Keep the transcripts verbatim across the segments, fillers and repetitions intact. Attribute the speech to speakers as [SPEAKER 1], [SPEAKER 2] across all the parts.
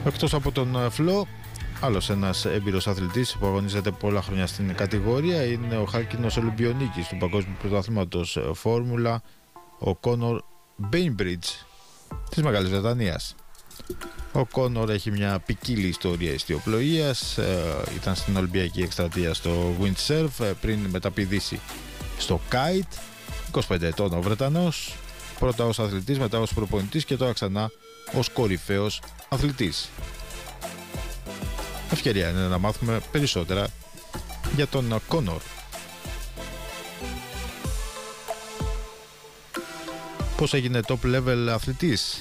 [SPEAKER 1] Εκτός από τον Φλο, άλλος ένας έμπειρος αθλητής που αγωνίζεται πολλά χρόνια στην κατηγορία είναι ο χάλκινος Ολυμπιονίκης του Παγκόσμιου Πρωταθλήματος Φόρμουλα, ο Κόνορ Μπέινμπριτζ της Μεγάλης Βρετανίας. Ο Κόνορ έχει μια ποικίλη ιστορία ιστιοπλοείας, ε, ήταν στην Ολυμπιακή εκστρατεία στο windsurf, ε, πριν μεταπηδήσει στο kite. είκοσι πέντε ετών ο Βρετανός, πρώτα ως αθλητής, μετά ως προπονητής και τώρα ξανά ως κορυφαίος αθλητής. Ευκαιρία είναι να μάθουμε περισσότερα για τον Κόνορ. Πώς έγινε top level αθλητής?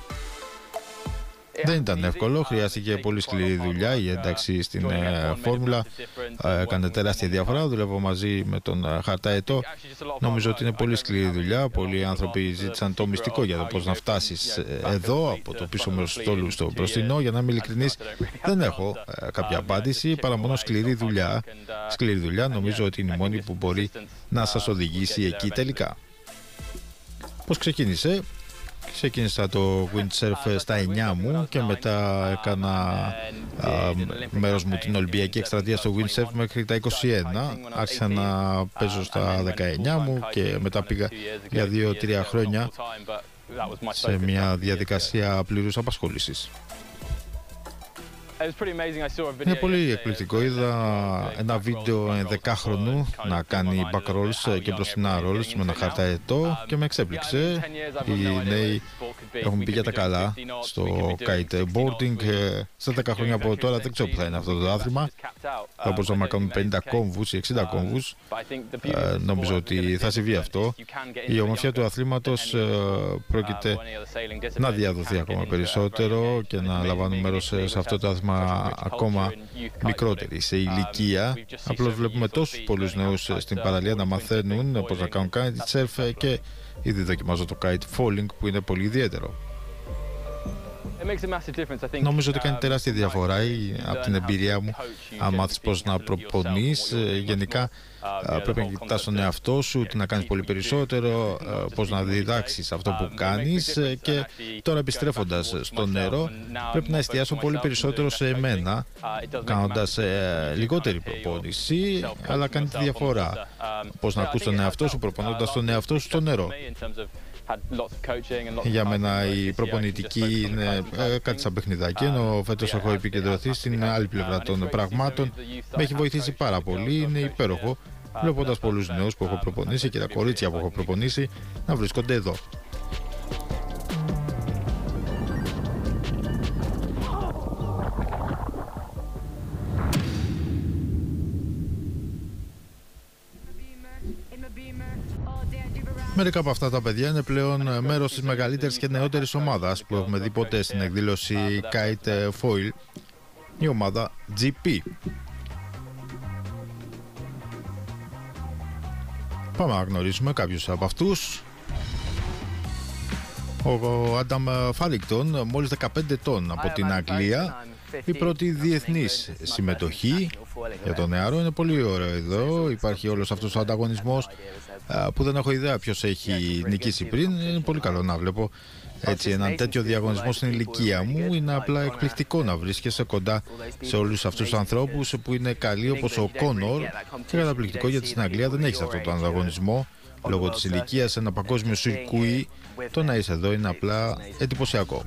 [SPEAKER 1] Δεν ήταν εύκολο, χρειάστηκε πολύ σκληρή δουλειά. Η ένταξη στην ε, φόρμουλα ε, έκανε τεράστια διαφορά. Δουλεύω μαζί με τον ε, Χαρταετό. Νομίζω ότι είναι πολύ σκληρή δουλειά. Πολλοί άνθρωποι ζήτησαν το μυστικό για το πώς να φτάσεις ε, εδώ, από το πίσω μέρος του στόλου στο μπροστινό. Για να είμαι ειλικρινής, δεν έχω ε, κάποια απάντηση, παρά μόνο σκληρή δουλειά. Σκληρή δουλειά νομίζω ότι είναι η μόνη που μπορεί να σας οδηγήσει εκεί τελικά. Πώς ξεκίνησε? Ξεκίνησα το windsurf στα εννιά μου και μετά έκανα α, μέρος μου την Ολυμπιακή εκστρατεία στο windsurf μέχρι τα είκοσι ένα. Άρχισα να παίζω στα δεκαεννιά μου και μετά πήγα για δύο τρία χρόνια σε μια διαδικασία πλήρους απασχόλησης. Είναι πολύ εκπληκτικό. Είδα ένα βίντεο ενδεκάχρονου να κάνει back rolls και μπροστινά rolls με ένα Χαρταετό και με εξέπληξε. Οι νέοι έχουν πει για τα καλά στο kiteboarding. Στα δέκα χρόνια από τώρα δεν ξέρω που θα είναι αυτό το άθλημα. Θα μπορούσαμε να κάνουμε πενήντα κόμβους ή εξήντα κόμβους. Ε, νομίζω ότι θα συμβεί αυτό. Η ομορφιά του αθλήματος ε, πρόκειται να διαδοθεί ακόμα περισσότερο και να λαμβάνουμε μέρος σε αυτό το άθλημα ακόμα μικρότερη σε ηλικία. Απλώς βλέπουμε τόσους πολλούς νέους στην παραλία να μαθαίνουν πώς να κάνουν kitesurf και ήδη δοκιμάζω το kite falling που είναι πολύ ιδιαίτερο. Νομίζω ότι κάνει τεράστια διαφορά από την εμπειρία μου. Αν μάθεις πώς να προπονείς, γενικά πρέπει να κοιτάς τον εαυτό σου, τι να κάνεις πολύ περισσότερο, πώς να διδάξεις αυτό που κάνεις. Και τώρα επιστρέφοντας στο νερό, πρέπει να εστιάσω πολύ περισσότερο σε εμένα, κάνοντας λιγότερη προπόνηση, αλλά κάνει τη διαφορά. Πώς να ακούς τον εαυτό σου προπονώντας τον εαυτό σου στο νερό. Για μένα η προπονητική είναι ε, κάτι σαν παιχνιδάκι, ενώ φέτος έχω επικεντρωθεί στην άλλη πλευρά των πραγμάτων. Με έχει βοηθήσει πάρα πολύ, είναι υπέροχο βλέποντας πολλούς νέους που έχω προπονήσει και τα κορίτσια που έχω προπονήσει να βρίσκονται εδώ. Μερικά από αυτά τα παιδιά είναι πλέον μέρος της μεγαλύτερης και νεότερης ομάδας που έχουμε δει ποτέ στην εκδήλωση Kite Foil, η ομάδα τζι πι. Πάμε να γνωρίσουμε κάποιους από αυτούς. Ο Άνταμ Φάριγκτον, μόλις δεκαπέντε ετών από την Αγγλία, η πρώτη διεθνής συμμετοχή για τον νεαρό. Είναι πολύ ωραίο εδώ, υπάρχει όλος αυτός ο ανταγωνισμός που δεν έχω ιδέα ποιος έχει νικήσει πριν. Είναι πολύ καλό να βλέπω έτσι έναν τέτοιο διαγωνισμό στην ηλικία μου. Είναι απλά εκπληκτικό να βρίσκεσαι κοντά σε όλους αυτούς τους ανθρώπους που είναι καλοί όπως ο Κόνορ, και καταπληκτικό γιατί στην Αγγλία δεν έχεις αυτόν τον ανταγωνισμό λόγω της ηλικίας, ένα παγκόσμιο σιρκούι. Το να είσαι εδώ είναι απλά εντυπωσιακό.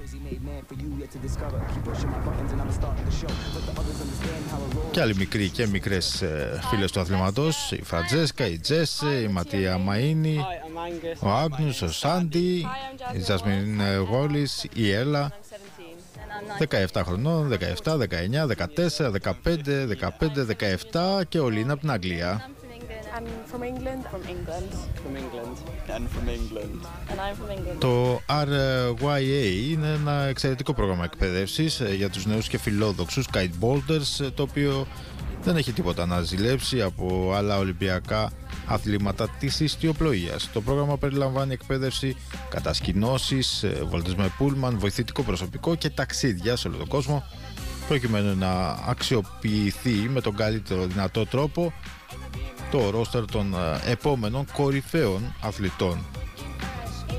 [SPEAKER 1] Και άλλοι μικροί και μικρές ε, φίλες του αθλήματος, η Φραντζέσκα, η Τζέσε, η Ματία Μαΐνη, ο Άγνους, ο Σάντι, η Τζασμίν Γόλης, η Έλα, δεκαεπτά χρονών, δεκαεπτά, δεκαεννιά, δεκατέσσερα, δεκαπέντε, δεκαπέντε, δεκαεπτά και όλοι είναι από την Αγγλία.
[SPEAKER 2] I'm from England. From England. From England. And from England. And I'm from England.
[SPEAKER 1] Το αρ γουάι έι είναι ένα εξαιρετικό πρόγραμμα εκπαίδευσης για τους νέους και φιλόδοξους kiteboarders, το οποίο δεν έχει τίποτα να ζηλέψει από άλλα ολυμπιακά αθλήματα της ιστιοπλοείας. Το πρόγραμμα περιλαμβάνει εκπαίδευση, κατασκηνώσεις, βόλτες με πούλμαν, βοηθητικό προσωπικό και ταξίδια σε όλο τον κόσμο, προκειμένου να αξιοποιηθεί με τον καλύτερο δυνατό τρόπο το ρόστερ των επόμενων κορυφαίων αθλητών.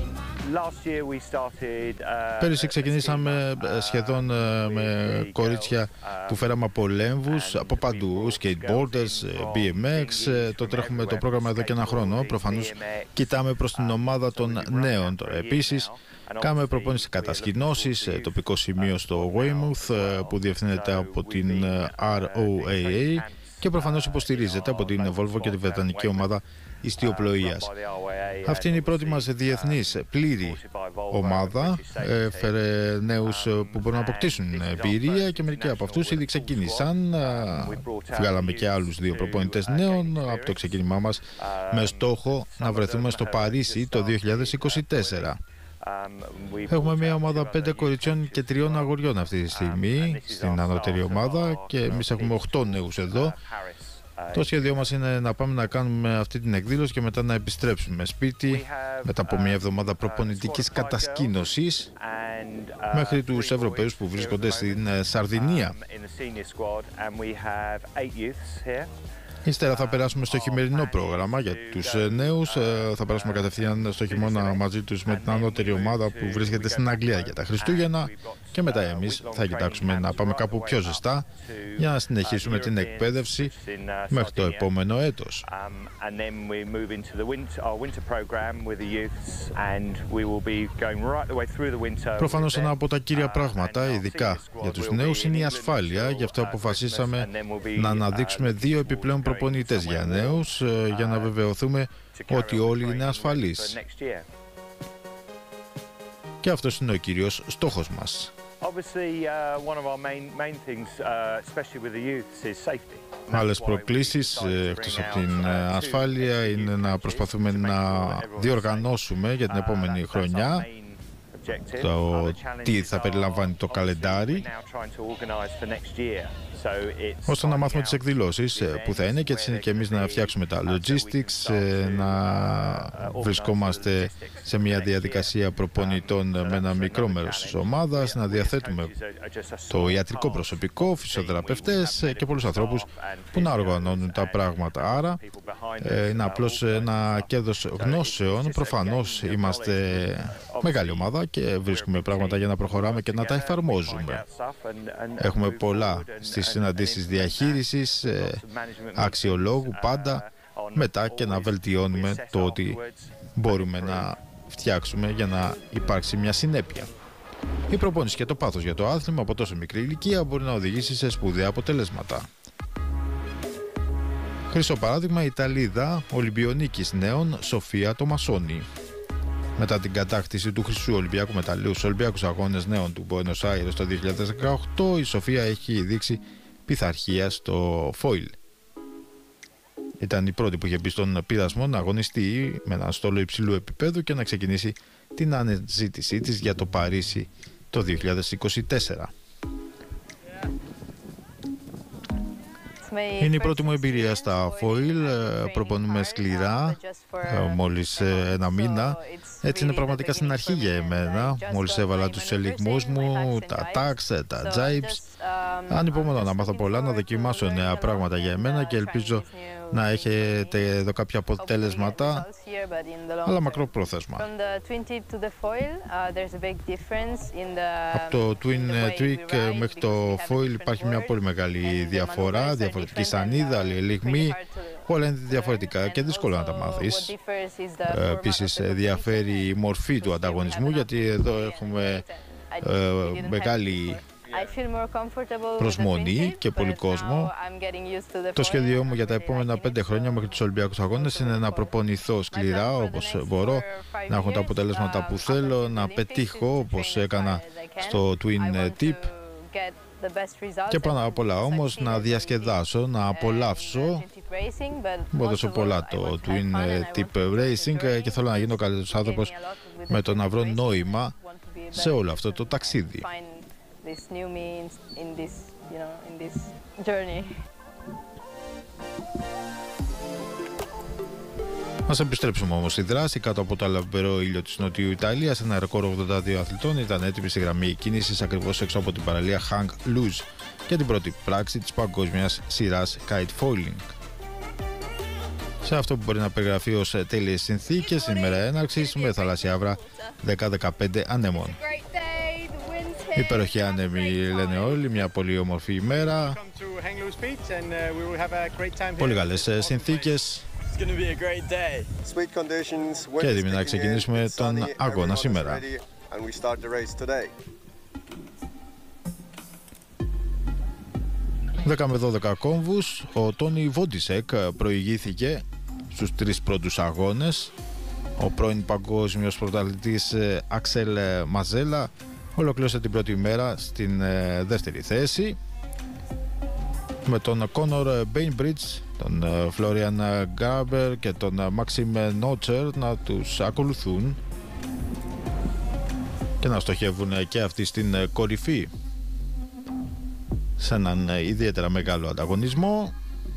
[SPEAKER 1] Πέρυσι ξεκινήσαμε σχεδόν με κορίτσια που φέραμε από λέμβους, από παντού, skateboarders, μπι εμ εξ. Το τρέχουμε το πρόγραμμα εδώ και ένα χρόνο. Προφανώς κοιτάμε προς την ομάδα των νέων τώρα. Επίσης, κάνουμε προπόνηση κατασκηνώσεις, τοπικό σημείο στο Weymouth που διευθύνεται από την αρ ο έι έι και προφανώς υποστηρίζεται από την Volvo και τη βρετανική ομάδα ιστιοπλοείας. Αυτή είναι η πρώτη μας διεθνής πλήρη ομάδα. Έφερε νέους που μπορούν να αποκτήσουν εμπειρία και μερικοί από αυτούς ήδη ξεκίνησαν. Βγάλαμε και άλλους δύο προπονητές νέων από το ξεκίνημά μας με στόχο να βρεθούμε στο Παρίσι το δύο χιλιάδες είκοσι τέσσερα. Έχουμε μια ομάδα πέντε κοριτσιών και τριών αγοριών αυτή τη στιγμή στην ανώτερη ομάδα και εμείς έχουμε οκτώ νέους εδώ. Το σχέδιό μας είναι να πάμε να κάνουμε αυτή την εκδήλωση και μετά να επιστρέψουμε σπίτι μετά από μια εβδομάδα προπονητικής κατασκήνωσης μέχρι τους Ευρωπαίους που βρίσκονται στην Σαρδινία. Ύστερα θα περάσουμε στο χειμερινό πρόγραμμα για τους νέους. Θα περάσουμε κατευθείαν στο χειμώνα μαζί τους με την ανώτερη ομάδα που βρίσκεται στην Αγγλία για τα Χριστούγεννα και μετά εμείς θα κοιτάξουμε να πάμε κάπου πιο ζεστά για να συνεχίσουμε την εκπαίδευση μέχρι το επόμενο έτος. Προφανώς ένα από τα κύρια πράγματα, ειδικά για τους νέους, είναι η ασφάλεια. Γι' αυτό αποφασίσαμε να αναδείξουμε δύο επιπλέον προπονητές για νέους για να βεβαιωθούμε ότι όλοι είναι ασφαλείς. Και αυτός είναι ο κύριος στόχος μας. Άλλες προκλήσεις εκτός από την ασφάλεια είναι να προσπαθούμε να διοργανώσουμε για την επόμενη χρονιά το τι θα περιλαμβάνει το καλεντάρι, ώστε να μάθουμε τις εκδηλώσεις που θα είναι και έτσι είναι και εμείς να φτιάξουμε τα logistics, να βρισκόμαστε σε μια διαδικασία προπονητών με ένα μικρό μέρος της ομάδας, να διαθέτουμε το ιατρικό προσωπικό, φυσιοθεραπευτές και πολλούς ανθρώπους που να οργανώνουν τα πράγματα. Άρα είναι απλώς ένα κέρδος γνώσεων. Προφανώς είμαστε μεγάλη ομάδα και βρίσκουμε πράγματα για να προχωράμε και να τα εφαρμόζουμε. Έχουμε πολλά στις συναντήσεις διαχείρισης, αξιολόγου πάντα, μετά και να βελτιώνουμε το ότι μπορούμε να φτιάξουμε για να υπάρξει μια συνέπεια. Η προπόνηση και το πάθος για το άθλημα από τόσο μικρή ηλικία μπορεί να οδηγήσει σε σπουδαία αποτελέσματα. Χρυσό παράδειγμα η Ιταλίδα Ολυμπιονίκης νέων Σοφία Τομασόνη. Μετά την κατάκτηση του χρυσού Ολυμπιακού μεταλλίου στους Ολυμπιακούς Αγώνες Νέων του Μπουένος Άιρες το δύο χιλιάδες δεκαοκτώ, η Σοφία έχει δείξει πειθαρχία στο φόιλ. Ήταν η πρώτη που είχε μπει στον πειρασμό να αγωνιστεί με ένα στόλο υψηλού επίπεδου και να ξεκινήσει την αναζήτησή της για το Παρίσι το δύο χιλιάδες είκοσι τέσσερα. Είναι η πρώτη μου εμπειρία στα φόιλ, προπονούμε σκληρά, μόλις ένα μήνα. Έτσι είναι πραγματικά στην αρχή για εμένα. Μόλις έβαλα τους ελιγμούς μου, τα τάξ, τα τζάιπς. Ανυπομονώ να μάθω πολλά, να δοκιμάσω νέα πράγματα για εμένα και ελπίζω να έχετε εδώ κάποια αποτέλεσματα, αλλά μακροπρόθεσμα. Από το Twin Tweak μέχρι το Foil υπάρχει μια πολύ μεγάλη διαφορά, διαφορετική σανίδα, άλλη ελιγμή, όλα είναι διαφορετικά και δύσκολο να τα μάθεις. Επίσης διαφέρει η μορφή του ανταγωνισμού, γιατί εδώ έχουμε ε, μεγάλη προσμονή και πολύ κόσμο. Το σχέδιό μου για τα επόμενα πέντε χρόνια μέχρι τους Ολυμπιακούς Αγώνες είναι να προπονηθώ σκληρά όπως μπορώ, να έχω τα αποτελέσματα που θέλω, να πετύχω όπως έκανα στο Twin Tip και πάνω απ' όλα όμως να διασκεδάσω, να απολαύσω. Μου έδωσε πολλά το Twin Tip Racing και θέλω να γίνω καλύτερος άνθρωπος με το να βρω νόημα σε όλο αυτό το ταξίδι. This new me in, in this, you know, in this journey. Ας επιστρέψουμε όμως στη δράση. Κάτω από το λαμπερό ήλιο της Νοτιού Ιταλίας, ένα ρεκόρ ογδόντα δύο αθλητών ήταν έτοιμοι στη γραμμή κίνησης ακριβώς έξω από την παραλία Hang Luz για την πρώτη πράξη της παγκόσμιας σειράς kite foiling. σε αυτό που μπορεί να περιγραφεί ως τέλειες συνθήκες στην ημέρα έναρξης με θαλάσσια άβρα δέκα με δεκαπέντε ανέμων. Υπέροχοι άνεμοι λένε όλοι, μια πολύ όμορφη ημέρα, πολύ καλές συνθήκες και έτοιμοι να ξεκινήσουμε τον αγώνα σήμερα. δέκα με δώδεκα κόμβους, ο Τόνι Βόντισεκ προηγήθηκε στους τρεις πρώτους αγώνες. Ο πρώην παγκόσμιος πρωταθλητής Αξέλ Μαζέλα ολοκλήρωσε την πρώτη μέρα στην δεύτερη θέση, με τον Κόνορ Μπέινμπριτζ, τον Φλόριαν Γκράμπερ και τον Μάξιμ Νότσερ να τους ακολουθούν και να στοχεύουν και αυτοί στην κορυφή σε έναν ιδιαίτερα μεγάλο ανταγωνισμό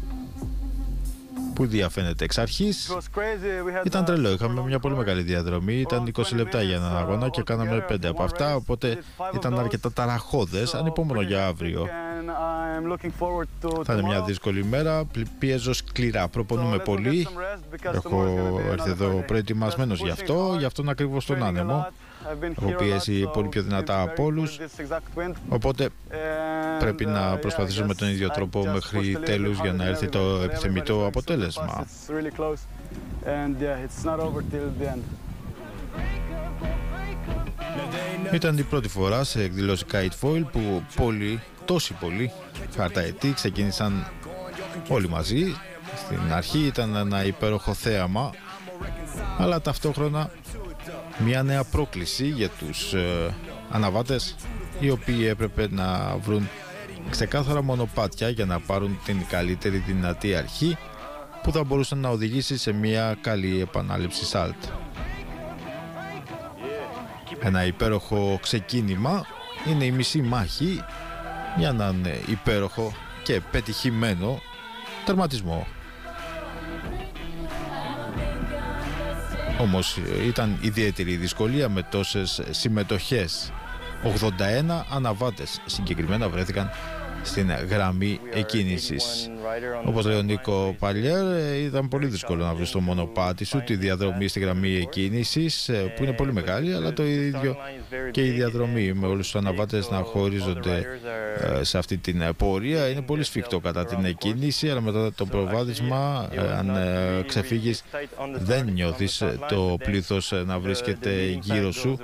[SPEAKER 1] που διαφαίνεται εξ αρχής. Ήταν τρελό, είχαμε μια πολύ μεγάλη διαδρομή, ήταν είκοσι λεπτά για έναν αγώνα και κάναμε πέντε από αυτά, οπότε ήταν αρκετά ταραχώδες, ανυπόμονο για αύριο. Θα είναι μια δύσκολη μέρα, πιέζω σκληρά, προπονούμε πολύ, έχω έρθει εδώ προετοιμασμένος γι' αυτό, γι' αυτόν ακριβώς τον άνεμο. Έχω πιέσει πολύ πιο δυνατά από όλους, οπότε πρέπει να προσπαθήσω με τον ίδιο τρόπο μέχρι τέλους για να έρθει το επιθυμητό αποτέλεσμα. Ήταν η πρώτη φορά σε εκδηλώση Kite Foil που πολλοί, τόσοι πολλοί χαρταετοί ξεκίνησαν όλοι μαζί. Στην αρχή ήταν ένα υπέροχο θέαμα, αλλά ταυτόχρονα μια νέα πρόκληση για τους ε, αναβάτες, οι οποίοι έπρεπε να βρουν ξεκάθαρα μονοπάτια για να πάρουν την καλύτερη δυνατή αρχή που θα μπορούσε να οδηγήσει σε μια καλή επανάληψη σάλτ. Ένα υπέροχο ξεκίνημα είναι η μισή μάχη για έναν υπέροχο και πετυχημένο τερματισμό. Όμως ήταν ιδιαίτερη η δυσκολία με τόσες συμμετοχές. ογδόντα ένα αναβάτες συγκεκριμένα βρέθηκαν στην γραμμή εκκίνησης. Όπως λέει ο Νίκο Παλιέρ, ήταν πολύ δύσκολο να βρεις το μονοπάτι σου, τη διαδρομή στη γραμμή εκκίνησης, που είναι πολύ μεγάλη, αλλά το ίδιο και η διαδρομή με όλους τους αναβάτες να χωρίζονται σε αυτή την πορεία. Είναι πολύ σφιχτό κατά την εκκίνηση, αλλά μετά το προβάδισμα, αν ξεφύγεις, δεν νιώθεις το πλήθος να βρίσκεται γύρω σου.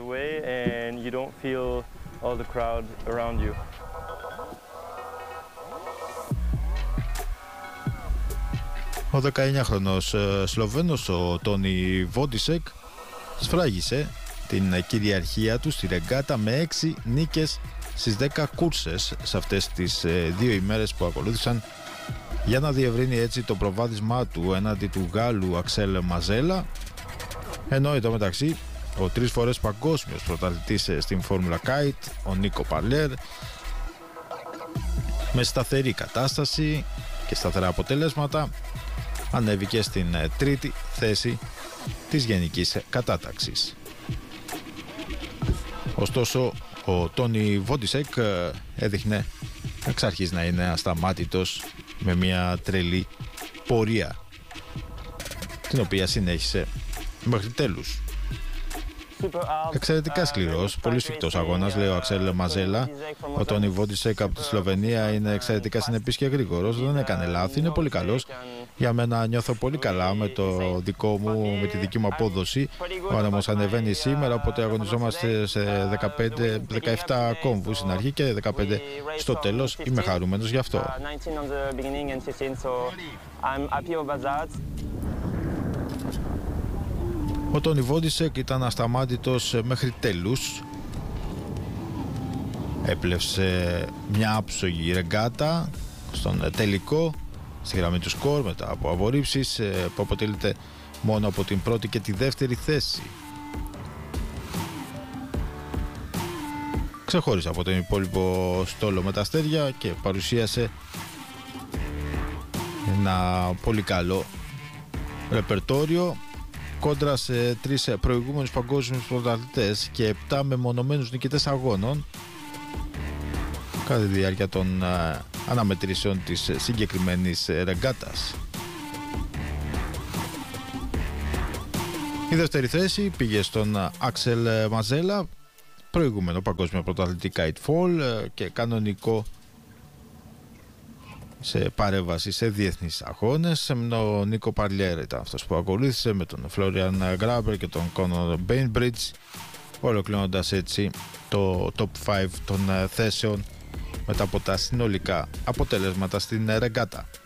[SPEAKER 1] Ο δεκαεννιάχρονος Σλοβαίνος, ο Τόνι Βόντισεκ, σφράγισε την κυριαρχία του στη ρεγκάτα με έξι νίκες στις δέκα κούρσες σε αυτές τις δύο ημέρες που ακολούθησαν, για να διευρύνει έτσι το προβάδισμά του έναντι του Γάλλου Αξέλ Μαζέλα, ενώ εδώ μεταξύ ο τρεις φορές παγκόσμιος πρωταθλητής στην Φόρμουλα Kite, ο Νίκο Παλιέρ, με σταθερή κατάσταση και σταθερά αποτελέσματα, ανέβηκε στην τρίτη θέση της γενικής κατάταξης. Ωστόσο, ο Τόνι Βόντισεκ έδειχνε εξ αρχής να είναι ασταμάτητος, με μια τρελή πορεία, την οποία συνέχισε μέχρι τέλους. Εξαιρετικά σκληρός, πολύ σφιχτός αγώνας, λέει ο Αξέλ Μαζέλα. Ο Τόνι Βόντισεκ από τη Σλοβενία είναι εξαιρετικά συνεπής και γρήγορος, δεν έκανε λάθη, είναι πολύ καλός. Για μένα νιώθω πολύ καλά με το δικό μου, με τη δική μου απόδοση. Ο άνεμος ανεβαίνει σήμερα, οπότε αγωνιζόμαστε σε δεκαπέντε δεκαεπτά κόμβους στην αρχή και δεκαπέντε στο τέλος. Είμαι χαρούμενος γι' αυτό. Ο Τόνι Βόντισεκ ήταν ασταμάτητος μέχρι τέλους. Έπλευσε μια άψογη ρεγκάτα στον τελικό, στη γραμμή του σκορ, μετά από απορρίψεις που αποτελείται μόνο από την πρώτη και τη δεύτερη θέση. Ξεχώρισε από τον υπόλοιπο στόλο με τα αστέρια και παρουσίασε ένα πολύ καλό ρεπερτόριο κόντρα σε τρεις προηγούμενους παγκόσμιους πρωταθλητές και επτά μεμονωμένους νικητές αγώνων κατά τη διάρκεια των αναμετρήσεων της συγκεκριμένης ρεγκάτας. Η δεύτερη θέση πήγε στον Άξελ Μαζέλα, προηγούμενο παγκόσμιο πρωταθλητή kite fall και κανονικό σε παρέμβαση σε διεθνείς αγώνες. Ο Νίκο Παρλιέρ ήταν αυτός που ακολούθησε με τον Φλόριαν Γκράμπερ και τον Κόνορ Μπέινμπριτζ, ολοκληρώνοντας έτσι το top πέντε των θέσεων μετά από τα συνολικά αποτελέσματα στην ρεγκάτα.